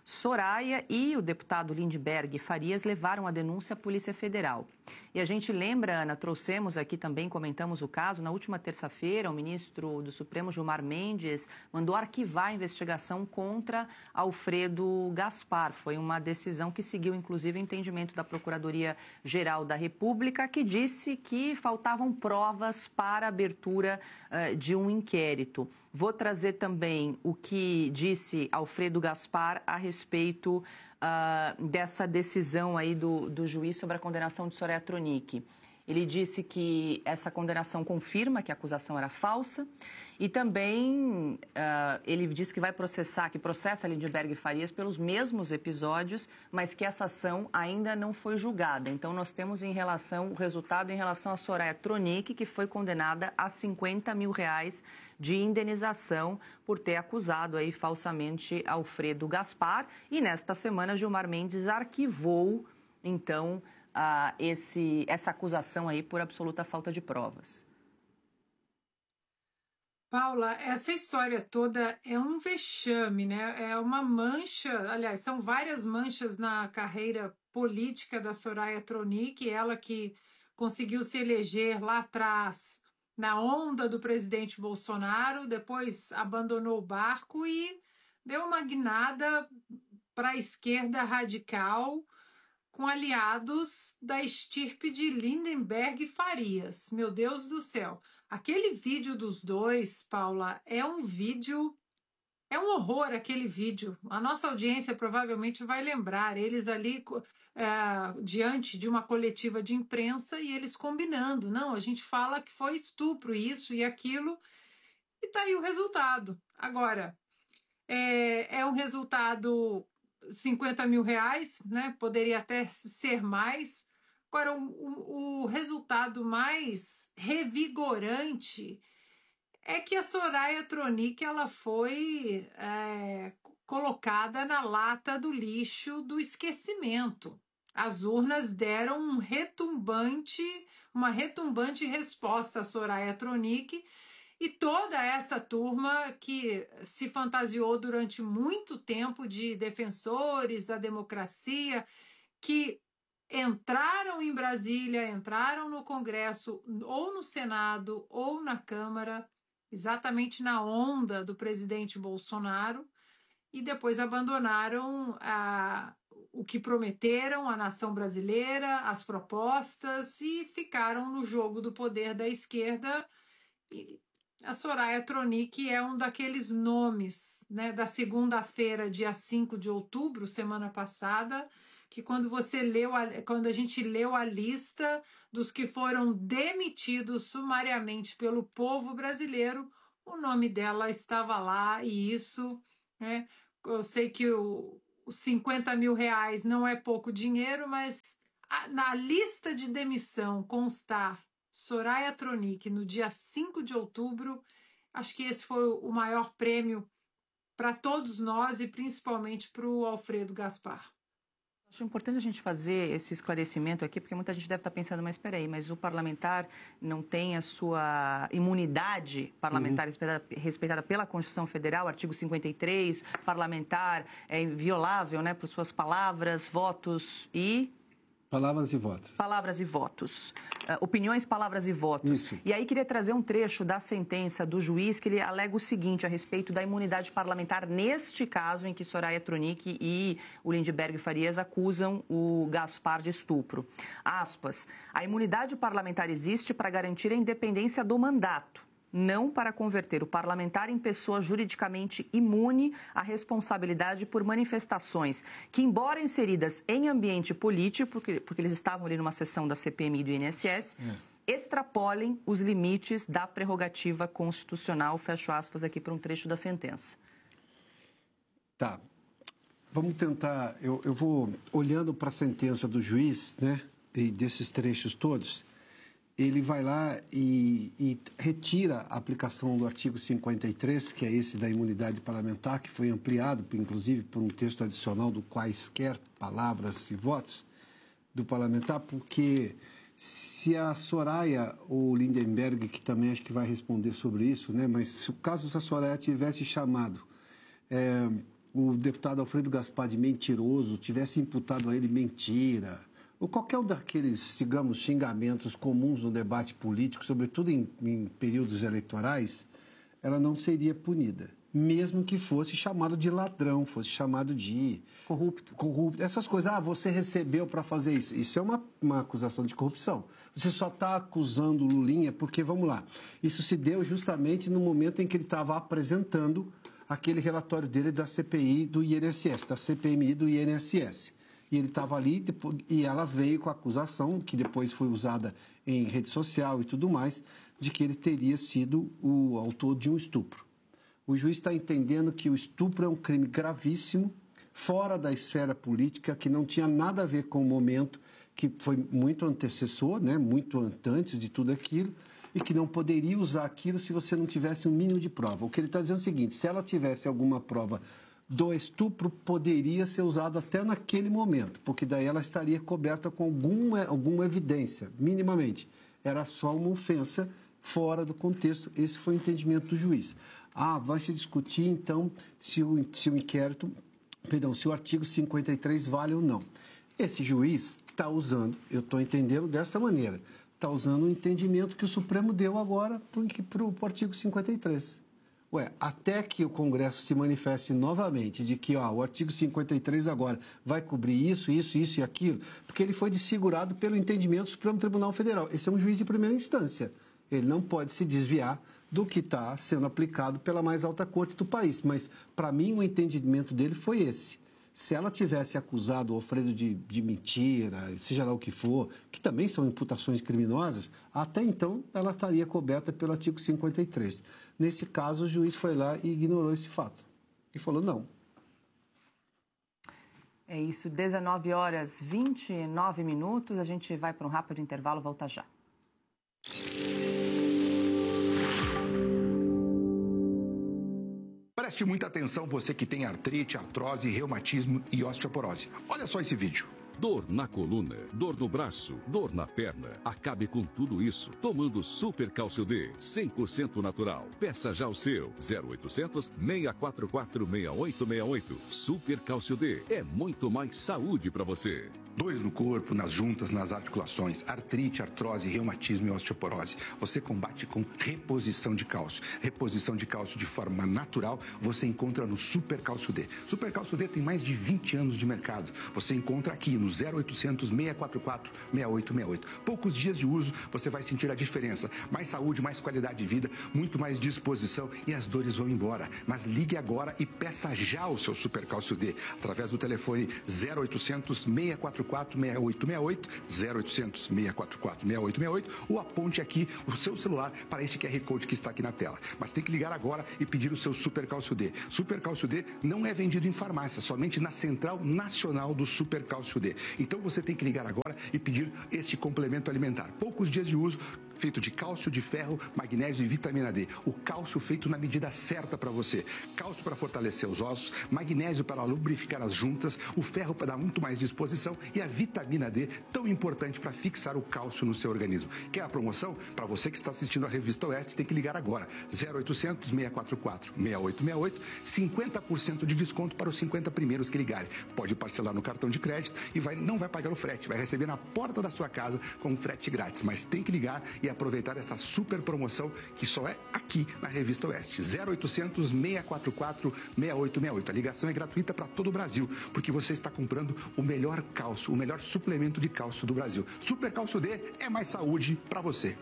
Soraya e o deputado Lindbergh Farias levaram a denúncia à Polícia Federal. E a gente lembra, Ana, trouxemos aqui também, comentamos o caso, na última terça-feira, o ministro do Supremo, Gilmar Mendes, mandou arquivar a investigação contra Alfredo Gaspar. Foi uma decisão que seguiu, inclusive, o entendimento da Procuradoria-Geral da República, que disse que faltavam provas para a abertura uh, de um inquérito. Vou trazer também o que disse Alfredo Gaspar a respeito uh, dessa decisão aí do, do juiz sobre a condenação de Soraya Tronic. Ele disse que essa condenação confirma que a acusação era falsa e também uh, ele disse que vai processar, que processa Lindbergh Farias pelos mesmos episódios, mas que essa ação ainda não foi julgada. Então, nós temos em relação, o resultado em relação a Soraya Tronic, que foi condenada a cinquenta mil reais de indenização por ter acusado aí falsamente Alfredo Gaspar. E nesta semana, Gilmar Mendes arquivou, então, Uh, esse, essa acusação aí por absoluta falta de provas. Paula, essa história toda é um vexame, né? É uma mancha, aliás, são várias manchas na carreira política da Soraya Tronic, ela que conseguiu se eleger lá atrás na onda do presidente Bolsonaro, depois abandonou o barco e deu uma guinada para a esquerda radical, com aliados da estirpe de Lindbergh Farias. Meu Deus do céu. Aquele vídeo dos dois, Paula, é um vídeo... É um horror aquele vídeo. A nossa audiência provavelmente vai lembrar. Eles ali é, diante de uma coletiva de imprensa e eles combinando. Não, a gente fala que foi estupro, isso e aquilo. E tá aí o resultado. Agora, é, é um resultado... cinquenta mil reais, né? Poderia até ser mais. Agora, o, o, o resultado mais revigorante é que a Soraya Tronic ela foi é, colocada na lata do lixo do esquecimento. As urnas deram um retumbante, uma retumbante resposta a Soraya Tronic. E toda essa turma que se fantasiou durante muito tempo de defensores da democracia, que entraram em Brasília, entraram no Congresso, ou no Senado, ou na Câmara, exatamente na onda do presidente Bolsonaro, e depois abandonaram a, o que prometeram à nação brasileira, as propostas, e ficaram no jogo do poder da esquerda. E a Soraya Tronic é um daqueles nomes, né, da segunda-feira, dia cinco de outubro, semana passada, que quando você leu, a, quando a gente leu a lista dos que foram demitidos sumariamente pelo povo brasileiro, o nome dela estava lá, e isso, né, eu sei que o, os cinquenta mil reais não é pouco dinheiro, mas a, na lista de demissão constar Soraya Tronic no dia cinco de outubro, acho que esse foi o maior prêmio para todos nós e principalmente para o Alfredo Gaspar. Acho importante a gente fazer esse esclarecimento aqui, porque muita gente deve estar pensando, mas espera aí, mas o parlamentar não tem a sua imunidade parlamentar uhum. respeitada, respeitada pela Constituição Federal, artigo cinquenta e três, parlamentar é inviolável, né, por suas palavras, votos e... Palavras e votos. Palavras e votos. Uh, opiniões, palavras e votos. Isso. E aí queria trazer um trecho da sentença do juiz que ele alega o seguinte a respeito da imunidade parlamentar neste caso em que Soraya Tronic e o Lindbergh Farias acusam o Gaspar de estupro. Aspas, a imunidade parlamentar existe para garantir a independência do mandato, não para converter o parlamentar em pessoa juridicamente imune à responsabilidade por manifestações que, embora inseridas em ambiente político, porque, porque eles estavam ali numa sessão da C P M I e do I N S S, é. extrapolem os limites da prerrogativa constitucional. Fecho aspas aqui para um trecho da sentença. Tá. Vamos tentar... Eu, eu vou olhando para a sentença do juiz, né, e desses trechos todos... ele vai lá e, e retira a aplicação do artigo cinquenta e três, que é esse da imunidade parlamentar, que foi ampliado, inclusive, por um texto adicional do quaisquer palavras e votos do parlamentar, porque se a Soraya ou o Lindbergh, que também acho que vai responder sobre isso, né, mas se o caso a Soraya tivesse chamado é, o deputado Alfredo Gaspar de mentiroso, tivesse imputado a ele mentira... ou qualquer um daqueles, digamos, xingamentos comuns no debate político, sobretudo em, em períodos eleitorais, ela não seria punida. Mesmo que fosse chamado de ladrão, fosse chamado de... Corrupto. Corrupto. Essas coisas. Ah, você recebeu para fazer isso. Isso é uma, uma acusação de corrupção. Você só está acusando o Lulinha porque, vamos lá, isso se deu justamente no momento em que ele estava apresentando aquele relatório dele da C P I do I N S S, da C P M I do I N S S. E ele estava ali depois, e ela veio com a acusação, que depois foi usada em rede social e tudo mais, de que ele teria sido o autor de um estupro. O juiz está entendendo que o estupro é um crime gravíssimo, fora da esfera política, que não tinha nada a ver com o momento, que foi muito antecessor, né, muito antes de tudo aquilo, e que não poderia usar aquilo se você não tivesse um mínimo de prova. O que ele está dizendo é o seguinte, se ela tivesse alguma prova do estupro, poderia ser usado até naquele momento, porque daí ela estaria coberta com alguma, alguma evidência, minimamente. Era só uma ofensa fora do contexto. Esse foi o entendimento do juiz. Ah, vai se discutir, então, se o, se o inquérito, perdão, se o artigo cinquenta e três vale ou não. Esse juiz está usando, eu estou entendendo dessa maneira, está usando o entendimento que o Supremo deu agora para o artigo cinquenta e três. Ué, até que o Congresso se manifeste novamente de que ó, o artigo cinquenta e três agora vai cobrir isso, isso, isso e aquilo, porque ele foi desfigurado pelo entendimento do Supremo Tribunal Federal. Esse é um juiz de primeira instância. Ele não pode se desviar do que está sendo aplicado pela mais alta corte do país. Mas, para mim, o entendimento dele foi esse. Se ela tivesse acusado o Alfredo de, de mentira, seja lá o que for, que também são imputações criminosas, até então ela estaria coberta pelo artigo cinquenta e três. Nesse caso, o juiz foi lá e ignorou esse fato. E falou não. É isso, dezenove horas e vinte e nove minutos. A gente vai para um rápido intervalo, volta já. Preste muita atenção, você que tem artrite, artrose, reumatismo e osteoporose. Olha só esse vídeo. dor na coluna, dor no braço, dor na perna. Acabe com tudo isso tomando Super Cálcio D, cem por cento natural. Peça já o seu. zero oitocentos, seis quatro quatro, seis oito seis oito. Super Cálcio D é muito mais saúde para você. Dores no corpo, nas juntas, nas articulações, artrite, artrose, reumatismo e osteoporose. Você combate com reposição de cálcio. Reposição de cálcio de forma natural, você encontra no Super Cálcio D. Super Cálcio D tem mais de vinte anos de mercado. Você encontra aqui no zero oitocentos, seis quatro quatro, seis oito seis oito. Poucos dias de uso, você vai sentir a diferença. Mais saúde, mais qualidade de vida, muito mais disposição e as dores vão embora. Mas ligue agora e peça já o seu Super Cálcio D através do telefone zero oitocentos, seis quatro quatro, seis oito seis oito, zero oitocentos, seis quatro quatro, seis oito seis oito, ou aponte aqui o seu celular para este Q R Code que está aqui na tela. Mas tem que ligar agora e pedir o seu Super Cálcio D. Super Cálcio D não é vendido em farmácia, somente na Central Nacional do Super Cálcio D. Então você tem que ligar agora e pedir este complemento alimentar. Poucos dias de uso, feito de cálcio, de ferro, magnésio e vitamina D. O cálcio feito na medida certa para você. Cálcio para fortalecer os ossos, magnésio para lubrificar as juntas, o ferro para dar muito mais disposição e a vitamina D, tão importante para fixar o cálcio no seu organismo. Quer a promoção? Para você que está assistindo a Revista Oeste, tem que ligar agora. zero oitocentos, seis quatro quatro, seis oito seis oito, cinquenta por cento de desconto para os cinquenta primeiros que ligarem. Pode parcelar no cartão de crédito e vai, não vai pagar o frete, vai receber na porta da sua casa com frete grátis. Mas tem que ligar e aproveitar essa super promoção que só é aqui na Revista Oeste. zero oitocentos, seis quatro quatro, seis oito seis oito. A ligação é gratuita para todo o Brasil, porque você está comprando o melhor cálcio, o melhor suplemento de cálcio do Brasil. Super Cálcio D é mais saúde para você.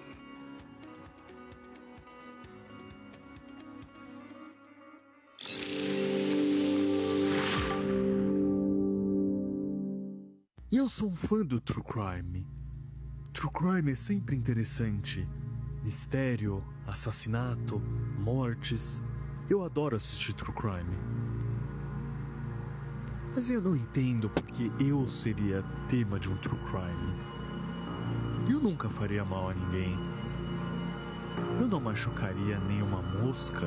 Eu sou um fã do True Crime. True Crime é sempre interessante. Mistério, assassinato, mortes. Eu adoro assistir True Crime. Mas eu não entendo porque eu seria tema de um True Crime. Eu nunca faria mal a ninguém. Eu não machucaria nenhuma mosca.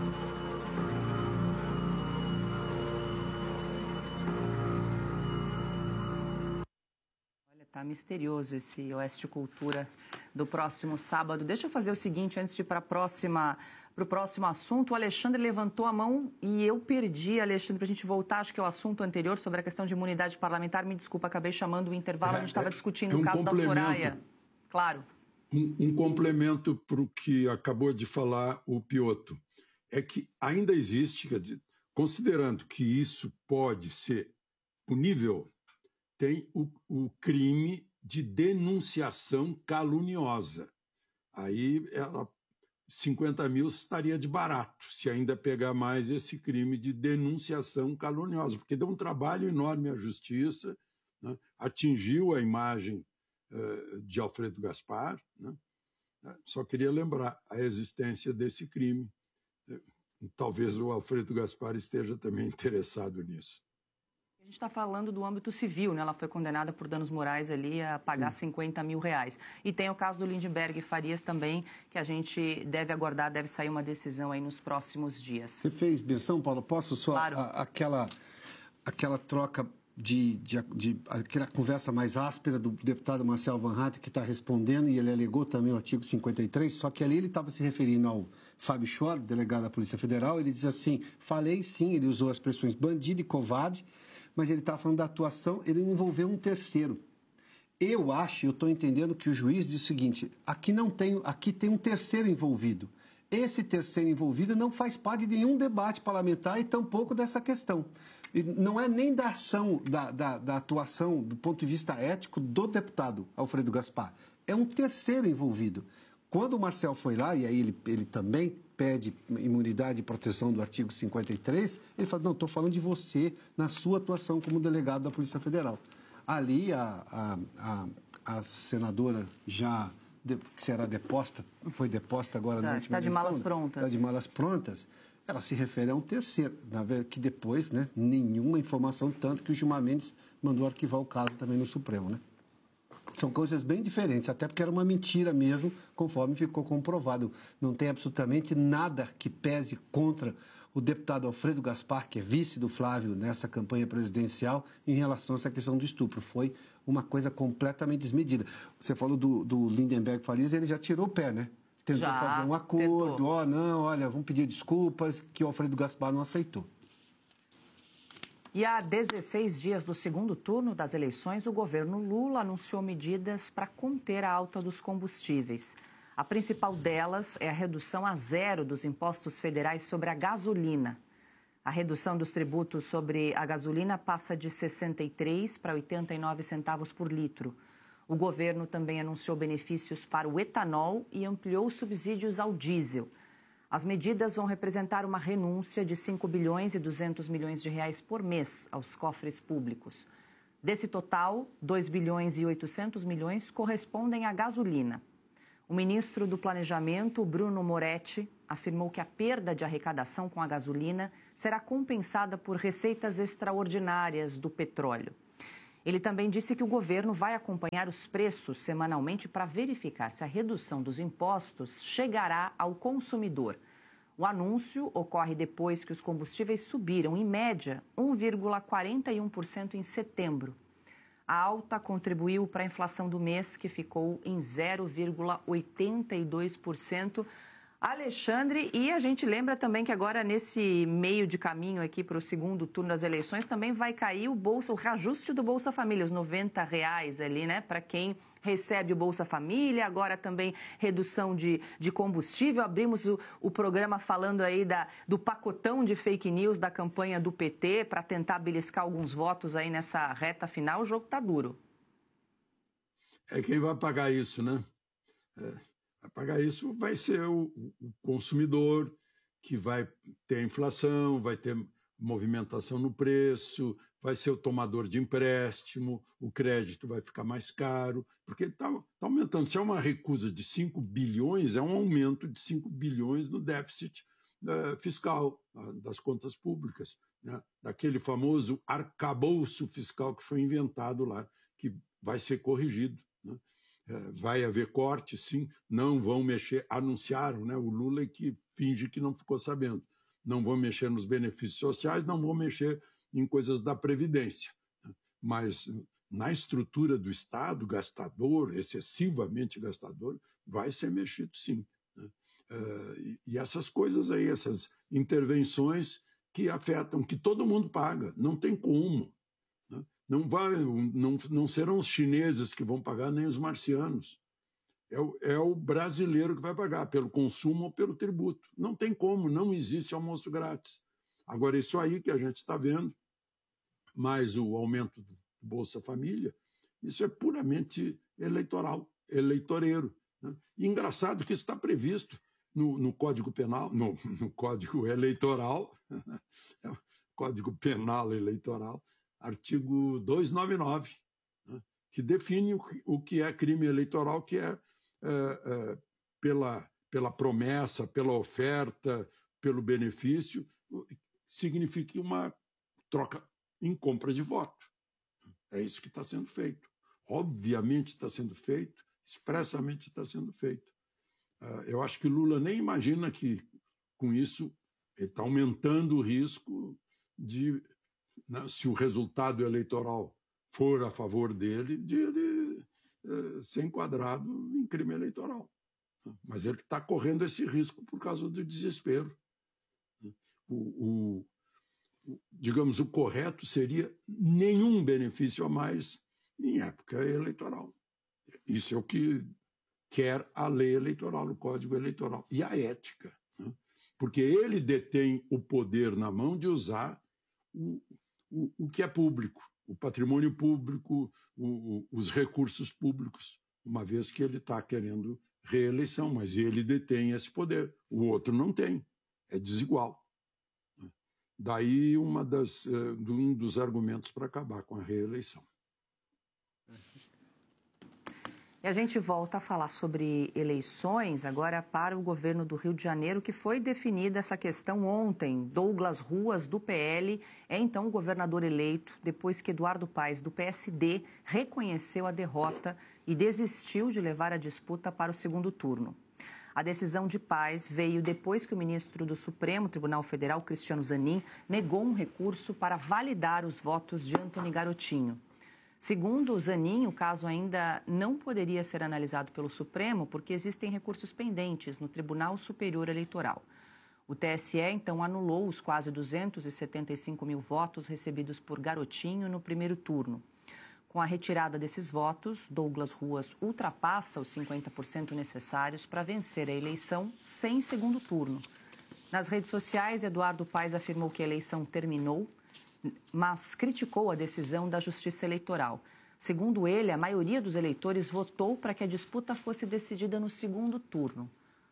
Tá misterioso esse Oeste Cultura do próximo sábado. Deixa eu fazer o seguinte, antes de ir para a próxima, para o próximo assunto. O Alexandre levantou a mão e eu perdi, Alexandre, para a gente voltar, acho que é o assunto anterior, sobre a questão de imunidade parlamentar. Me desculpa, acabei chamando o intervalo, é, a gente estava discutindo é um o caso da Soraya. Claro. Um, um complemento para o que acabou de falar o Piotto. É que ainda existe, quer dizer, considerando que isso pode ser punível, tem o, o crime de denunciação caluniosa. Aí ela, cinquenta mil estaria de barato, se ainda pegar mais esse crime de denunciação caluniosa, porque deu um trabalho enorme à justiça, né? Atingiu a imagem uh, de Alfredo Gaspar, né? Só queria lembrar a existência desse crime. Talvez o Alfredo Gaspar esteja também interessado nisso. A gente está falando do âmbito civil, né? Ela foi condenada por danos morais ali a pagar Sim. cinquenta mil reais. E tem o caso do Lindbergh Farias também, que a gente deve aguardar, deve sair uma decisão aí nos próximos dias. Você fez menção, Paulo? Posso só? Claro. A, aquela, aquela troca de, de, de... aquela conversa mais áspera do deputado Marcel Van Hatten, que está respondendo, e ele alegou também o artigo cinquenta e três, só que ali ele estava se referindo ao Fábio Schor, delegado da Polícia Federal. Ele diz assim, falei sim, ele usou as expressões bandido e covarde, mas ele estava falando da atuação, ele envolveu um terceiro. Eu acho, eu estou entendendo que o juiz diz o seguinte, aqui, não tem, aqui tem um terceiro envolvido. Esse terceiro envolvido não faz parte de nenhum debate parlamentar e tampouco dessa questão. E não é nem da ação, da, da, da atuação, do ponto de vista ético, do deputado Alfredo Gaspar. É um terceiro envolvido. Quando o Marcel foi lá, e aí ele, ele também pede imunidade e proteção do artigo cinquenta e três, ele fala, não, estou falando de você na sua atuação como delegado da Polícia Federal. Ali, a, a, a, a senadora já, de, que será deposta, foi deposta agora já, na última está de malas prontas. Está de malas prontas, ela se refere a um terceiro, na verdade, que depois, né, nenhuma informação, tanto que o Gilmar Mendes mandou arquivar o caso também no Supremo, né? São coisas bem diferentes, até porque era uma mentira mesmo, conforme ficou comprovado. Não tem absolutamente nada que pese contra o deputado Alfredo Gaspar, que é vice do Flávio nessa campanha presidencial, em relação a essa questão do estupro. Foi uma coisa completamente desmedida. Você falou do, do Lindenberg Farias, ele já tirou o pé, né? Tentou já, fazer um acordo, ó, oh, não, olha, vamos pedir desculpas, que o Alfredo Gaspar não aceitou. E há dezesseis dias do segundo turno das eleições, o governo Lula anunciou medidas para conter a alta dos combustíveis. A principal delas é a redução a zero dos impostos federais sobre a gasolina. A redução dos tributos sobre a gasolina passa de sessenta e três para oitenta e nove centavos por litro. O governo também anunciou benefícios para o etanol e ampliou os subsídios ao diesel. As medidas vão representar uma renúncia de cinco bilhões e duzentos milhões de reais por mês aos cofres públicos. Desse total, dois bilhões e oitocentos milhões correspondem à gasolina. O ministro do Planejamento, Bruno Moretti, afirmou que a perda de arrecadação com a gasolina será compensada por receitas extraordinárias do petróleo. Ele também disse que o governo vai acompanhar os preços semanalmente para verificar se a redução dos impostos chegará ao consumidor. O anúncio ocorre depois que os combustíveis subiram, em média, um vírgula quarenta e um por cento em setembro. A alta contribuiu para a inflação do mês, que ficou em zero vírgula oitenta e dois por cento. Alexandre, e a gente lembra também que agora, nesse meio de caminho aqui para o segundo turno das eleições, também vai cair o Bolsa, o reajuste do Bolsa Família, os noventa reais ali, né, para quem recebe o Bolsa Família, agora também redução de, de combustível. Abrimos o, o programa falando aí da, do pacotão de fake news da campanha do P T para tentar beliscar alguns votos aí nessa reta final. O jogo tá duro. É quem vai pagar isso, né? É. Vai pagar isso vai ser o, o consumidor, que vai ter a inflação, vai ter movimentação no preço, vai ser o tomador de empréstimo, o crédito vai ficar mais caro, porque está tá aumentando. Se é uma recusa de cinco bilhões, é um aumento de cinco bilhões no déficit uh, fiscal uh, das contas públicas, né? Daquele famoso arcabouço fiscal que foi inventado lá, que vai ser corrigido, né? Vai haver corte, sim, não vão mexer, anunciaram, né? O Lula é que finge que não ficou sabendo. Não vão mexer nos benefícios sociais, não vão mexer em coisas da Previdência. Mas na estrutura do Estado, gastador, excessivamente gastador, vai ser mexido, sim. E essas coisas aí, essas intervenções que afetam, que todo mundo paga, não tem como. Não, vai, não, não serão os chineses que vão pagar, nem os marcianos. É o, é o brasileiro que vai pagar, pelo consumo ou pelo tributo. Não tem como, não existe almoço grátis. Agora, isso aí que a gente está vendo, mais o aumento do Bolsa Família, isso é puramente eleitoral, eleitoreiro, né? E engraçado que isso está previsto no, no Código Penal, no, no Código Eleitoral, Código Penal Eleitoral, artigo duzentos e noventa e nove, né, que define o que, o que é crime eleitoral, que é, é, é pela, pela promessa, pela oferta, pelo benefício, significa uma troca em compra de voto. É isso que está sendo feito. Obviamente está sendo feito, expressamente está sendo feito. Uh, eu acho que Lula nem imagina que, com isso, ele está aumentando o risco de... se o resultado eleitoral for a favor dele, de ele eh, ser enquadrado em crime eleitoral. Mas ele está correndo esse risco por causa do desespero. O, o, o, digamos, o correto seria nenhum benefício a mais em época eleitoral. Isso é o que quer a lei eleitoral, o Código Eleitoral. E a ética, né? Porque ele detém o poder na mão de usar o O, o que é público, o patrimônio público, o, o, os recursos públicos, uma vez que ele está querendo reeleição, mas ele detém esse poder, o outro não tem, é desigual. Daí uma das, uh, um dos argumentos para acabar com a reeleição. E a gente volta a falar sobre eleições, agora para o governo do Rio de Janeiro, que foi definida essa questão ontem. Douglas Ruas, do P L, é então o governador eleito, depois que Eduardo Paes, do P S D, reconheceu a derrota e desistiu de levar a disputa para o segundo turno. A decisão de paz veio depois que o ministro do Supremo Tribunal Federal, Cristiano Zanin, negou um recurso para validar os votos de Antony Garotinho. Segundo Zanin, o caso ainda não poderia ser analisado pelo Supremo porque existem recursos pendentes no Tribunal Superior Eleitoral. O T S E, então, anulou os quase duzentos e setenta e cinco mil votos recebidos por Garotinho no primeiro turno. Com a retirada desses votos, Douglas Ruas ultrapassa os cinquenta por cento necessários para vencer a eleição sem segundo turno. Nas redes sociais, Eduardo Paes afirmou que a eleição terminou, mas criticou a decisão da Justiça Eleitoral. Segundo ele, a maioria dos eleitores votou para que a disputa fosse decidida no segundo turno.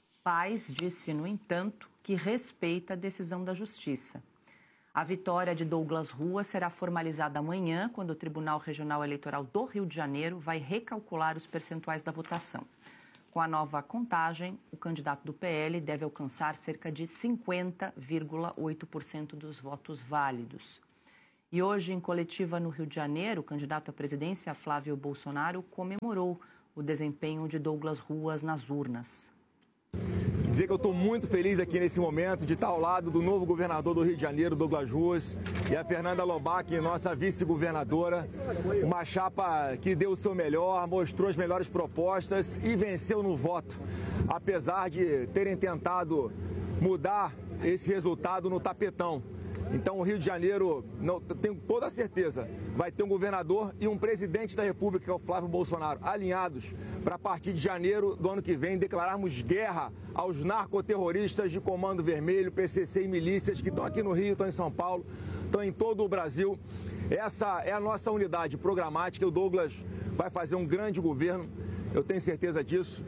Paes disse, no entanto, que respeita a decisão da Justiça. A vitória de Douglas Ruas será formalizada amanhã, quando o Tribunal Regional Eleitoral do Rio de Janeiro vai recalcular os percentuais da votação. Com a nova contagem, o candidato do P L deve alcançar cerca de cinquenta vírgula oito por cento dos votos válidos. E hoje, em coletiva no Rio de Janeiro, o candidato à presidência, Flávio Bolsonaro, comemorou o desempenho de Douglas Ruas nas urnas. Dizer que eu estou muito feliz aqui nesse momento de estar ao lado do novo governador do Rio de Janeiro, Douglas Ruas, e a Fernanda Lobach, nossa vice-governadora, uma chapa que deu o seu melhor, mostrou as melhores propostas e venceu no voto, apesar de terem tentado mudar esse resultado no tapetão. Então o Rio de Janeiro, não, tenho toda a certeza, vai ter um governador e um presidente da República, que é o Flávio Bolsonaro, alinhados para a partir de janeiro do ano que vem declararmos guerra aos narcoterroristas de Comando Vermelho, P C C e milícias que estão aqui no Rio, estão em São Paulo, estão em todo o Brasil. Essa é a nossa unidade programática. O Douglas vai fazer um grande governo, eu tenho certeza disso.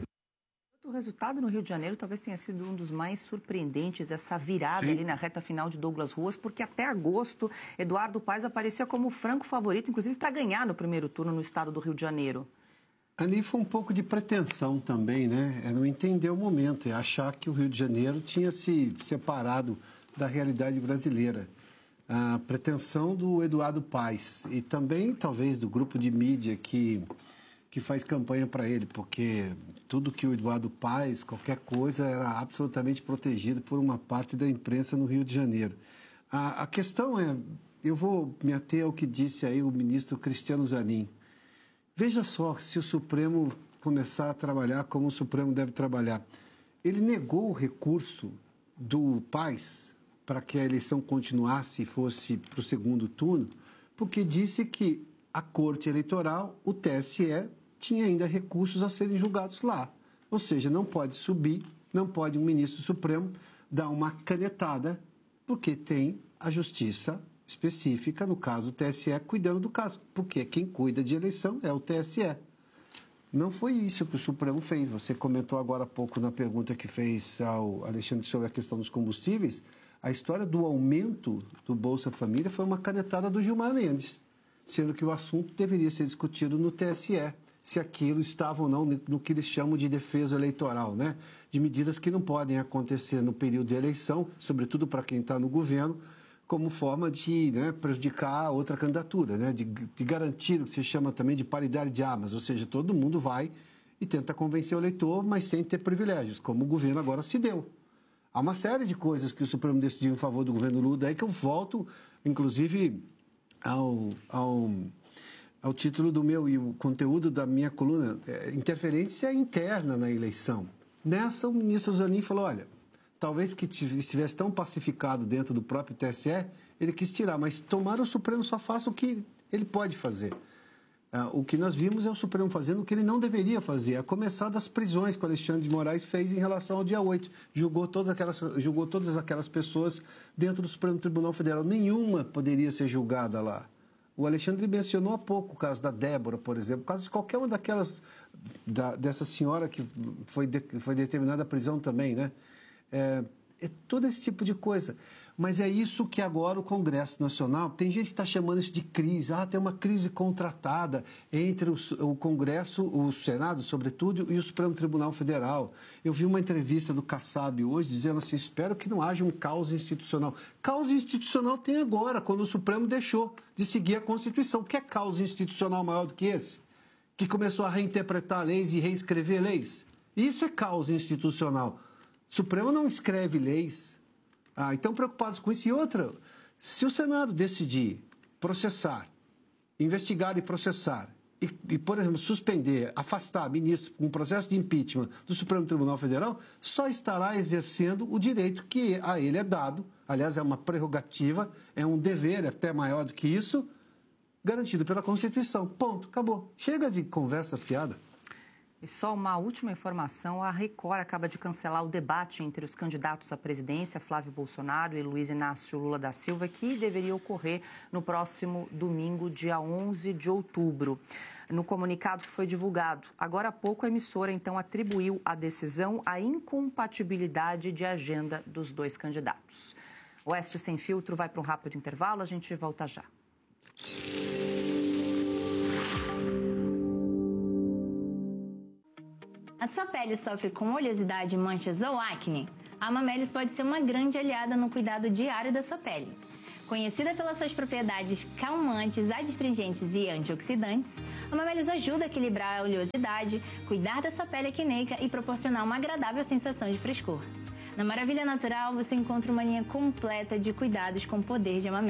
O resultado no Rio de Janeiro talvez tenha sido um dos mais surpreendentes, essa virada Sim. ali na reta final de Douglas Ruas, porque até agosto Eduardo Paes aparecia como franco favorito, inclusive para ganhar no primeiro turno no estado do Rio de Janeiro. Ali foi um pouco de pretensão também, né? É não entender o momento, é achar que o Rio de Janeiro tinha se separado da realidade brasileira. A pretensão do Eduardo Paes e também, talvez, do grupo de mídia que, que faz campanha para ele, porque tudo que o Eduardo Paes, qualquer coisa, era absolutamente protegido por uma parte da imprensa no Rio de Janeiro. A, a questão é, eu vou me ater ao que disse aí o ministro Cristiano Zanin. Veja só, se o Supremo começar a trabalhar como o Supremo deve trabalhar. Ele negou o recurso do Paes para que a eleição continuasse e fosse para o segundo turno, porque disse que a Corte Eleitoral, o T S E, tinha ainda recursos a serem julgados lá. Ou seja, não pode subir, não pode um ministro supremo dar uma canetada, porque tem a justiça específica, no caso o T S E, cuidando do caso. Porque quem cuida de eleição é o T S E. Não foi isso que o Supremo fez. Você comentou agora há pouco na pergunta que fez ao Alexandre sobre a questão dos combustíveis. A história do aumento do Bolsa Família foi uma canetada do Gilmar Mendes, sendo que o assunto deveria ser discutido no T S E, se aquilo estava ou não no que eles chamam de defesa eleitoral, né? De medidas que não podem acontecer no período de eleição, sobretudo para quem está no governo, como forma de, né, prejudicar a outra candidatura, né? De, de garantir o que se chama também de paridade de armas, ou seja, todo mundo vai e tenta convencer o eleitor, mas sem ter privilégios, como o governo agora se deu. Há uma série de coisas que o Supremo decidiu em favor do governo Lula, daí que eu volto, inclusive, ao... ao ao título do meu e o conteúdo da minha coluna, é, interferência interna na eleição. Nessa, o ministro Zanin falou, olha, talvez porque estivesse tão pacificado dentro do próprio T S E, ele quis tirar, mas tomara o Supremo só faça o que ele pode fazer. Ah, o que nós vimos é o Supremo fazendo o que ele não deveria fazer, a começar das prisões que o Alexandre de Moraes fez em relação ao dia oito. Julgou todas aquelas, julgou todas aquelas pessoas dentro do Supremo Tribunal Federal. Nenhuma poderia ser julgada lá. O Alexandre mencionou há pouco o caso da Débora, por exemplo, o caso de qualquer uma daquelas, da, dessa senhora que foi, de, foi determinada a prisão também, né? É, é todo esse tipo de coisa. Mas é isso que agora o Congresso Nacional, tem gente que está chamando isso de crise, ah, tem uma crise contratada entre o, o Congresso, o Senado, sobretudo, e o Supremo Tribunal Federal. Eu vi uma entrevista do Kassab hoje dizendo assim, espero que não haja um caos institucional. Caos institucional tem agora, quando o Supremo deixou de seguir a Constituição. Que é caos institucional maior do que esse? Que começou a reinterpretar leis e reescrever leis? Isso é causa institucional. O Supremo não escreve leis. Ah, então, preocupados com isso. E outra, se o Senado decidir processar, investigar e processar, e, e, por exemplo, suspender, afastar ministros com um processo de impeachment do Supremo Tribunal Federal, só estará exercendo o direito que a ele é dado, aliás, é uma prerrogativa, é um dever até maior do que isso, garantido pela Constituição. Ponto, acabou. Chega de conversa fiada. E só uma última informação, a Record acaba de cancelar o debate entre os candidatos à presidência, Flávio Bolsonaro e Luiz Inácio Lula da Silva, que deveria ocorrer no próximo domingo, dia onze de outubro. No comunicado que foi divulgado, agora há pouco a emissora então atribuiu à decisão a incompatibilidade de agenda dos dois candidatos. O Oeste Sem Filtro vai para um rápido intervalo, a gente volta já. A sua pele sofre com oleosidade, manchas ou acne? A Amamelis pode ser uma grande aliada no cuidado diário da sua pele. Conhecida pelas suas propriedades calmantes, adstringentes e antioxidantes, a Amamelis ajuda a equilibrar a oleosidade, cuidar da sua pele acneica e proporcionar uma agradável sensação de frescor. Na Maravilha Natural, você encontra uma linha completa de cuidados com o poder de Amamelis.